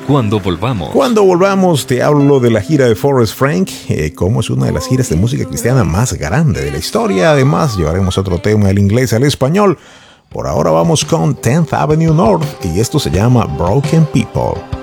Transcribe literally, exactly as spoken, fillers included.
cuando volvamos. Cuando volvamos te hablo de la gira de Forrest Frank, eh, como es una de las giras de música cristiana más grande de la historia. Además, llevaremos otro tema del inglés al español. Por ahora vamos con tenth Avenue North y esto se llama Broken People.